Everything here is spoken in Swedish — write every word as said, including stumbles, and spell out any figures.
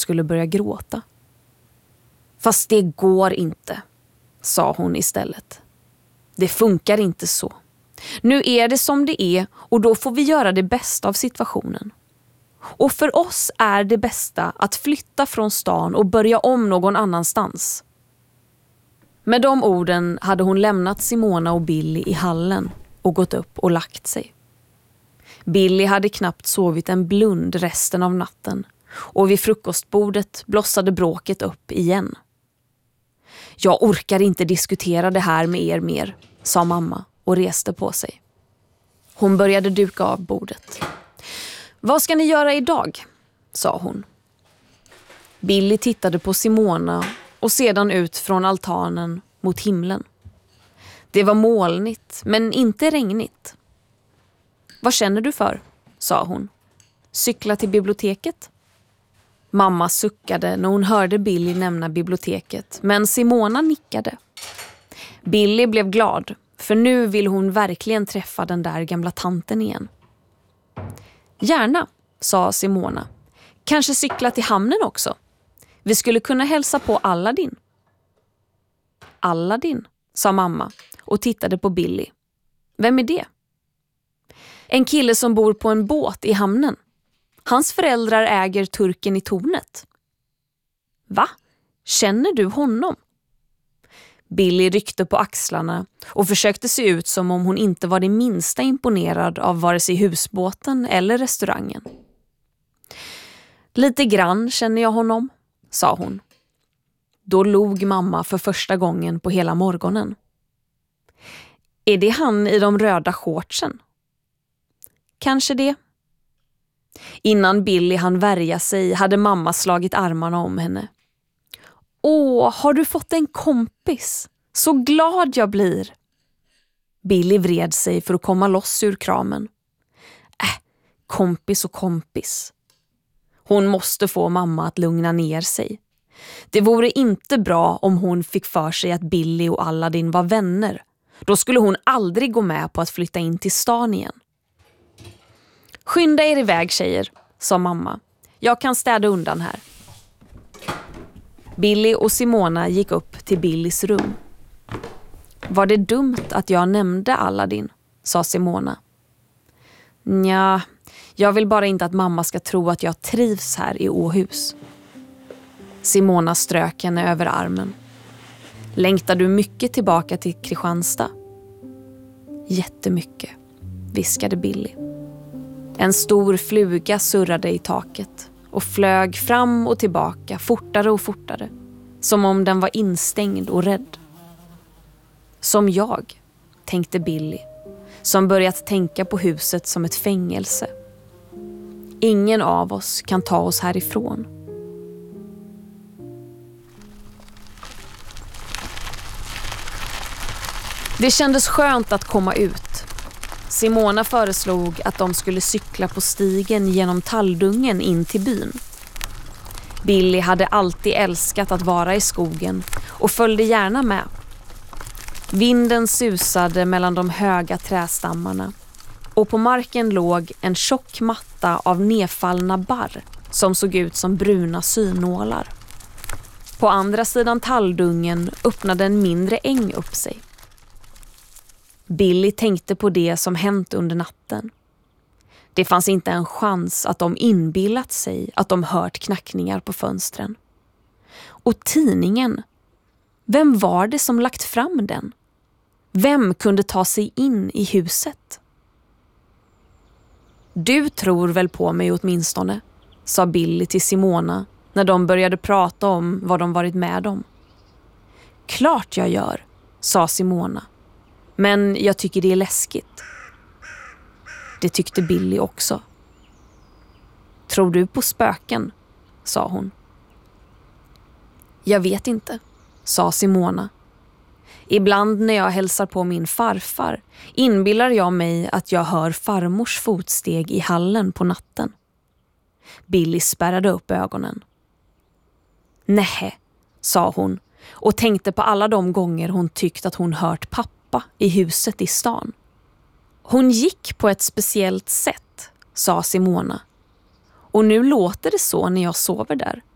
skulle börja gråta. Fast det går inte, sa hon istället. Det funkar inte så. Nu är det som det är och då får vi göra det bästa av situationen. Och för oss är det bästa att flytta från stan och börja om någon annanstans. Med de orden hade hon lämnat Simona och Billy i hallen och gått upp och lagt sig. Billy hade knappt sovit en blund resten av natten och vid frukostbordet blossade bråket upp igen. Jag orkar inte diskutera det här med er mer, sa mamma och reste på sig. Hon började duka av bordet. Vad ska ni göra idag? Sa hon. Billy tittade på Simona och sedan ut från altanen mot himlen. Det var molnigt men inte regnigt. Vad känner du för? Sa hon. Cykla till biblioteket? Mamma suckade när hon hörde Billy nämna biblioteket, men Simona nickade. Billy blev glad, för nu vill hon verkligen träffa den där gamla tanten igen. Gärna, sa Simona. Kanske cykla till hamnen också. Vi skulle kunna hälsa på Aladdin. Aladdin, sa mamma och tittade på Billy. Vem är det? En kille som bor på en båt i hamnen. Hans föräldrar äger turken i tornet. Va? Känner du honom? Billy ryckte på axlarna och försökte se ut som om hon inte var det minsta imponerad av vare sig husbåten eller restaurangen. Lite grann känner jag honom, sa hon. Då log mamma för första gången på hela morgonen. Är det han i de röda shortsen? Kanske det. Innan Billy hann värja sig hade mamma slagit armarna om henne. Åh, har du fått en kompis? Så glad jag blir. Billy vred sig för att komma loss ur kramen. Äh, kompis och kompis. Hon måste få mamma att lugna ner sig. Det vore inte bra om hon fick för sig att Billy och Aladdin var vänner. Då skulle hon aldrig gå med på att flytta in till stan igen. Skynda er iväg, tjejer, sa mamma. Jag kan städa undan här. Billy och Simona gick upp till Billys rum. Var det dumt att jag nämnde Aladdin, sa Simona. Nja, jag vill bara inte att mamma ska tro att jag trivs här i Åhus. Simona strök henne över armen. Längtar du mycket tillbaka till Kristianstad? Jättemycket, viskade Billy. En stor fluga surrade i taket och flög fram och tillbaka fortare och fortare, som om den var instängd och rädd. Som jag, tänkte Billy, som börjat tänka på huset som ett fängelse. Ingen av oss kan ta oss härifrån. Det kändes skönt att komma ut. Simona föreslog att de skulle cykla på stigen genom talldungen in till byn. Billy hade alltid älskat att vara i skogen och följde gärna med. Vinden susade mellan de höga trästammarna och på marken låg en tjock matta av nedfallna barr som såg ut som bruna synålar. På andra sidan talldungen öppnade en mindre äng upp sig. Billy tänkte på det som hänt under natten. Det fanns inte en chans att de inbillat sig att de hört knackningar på fönstren. Och tidningen, vem var det som lagt fram den? Vem kunde ta sig in i huset? Du tror väl på mig åtminstone, sa Billy till Simona när de började prata om vad de varit med om. Klart jag gör, sa Simona. Men jag tycker det är läskigt. Det tyckte Billy också. Tror du på spöken? Sa hon. Jag vet inte, sa Simona. Ibland när jag hälsar på min farfar inbillar jag mig att jag hör farmors fotsteg i hallen på natten. Billy spärrade upp ögonen. Nej, sa hon och tänkte på alla de gånger hon tyckt att hon hört pappa i huset i stan. Hon gick på ett speciellt sätt, sa Simona. Och nu låter det så när jag sover där.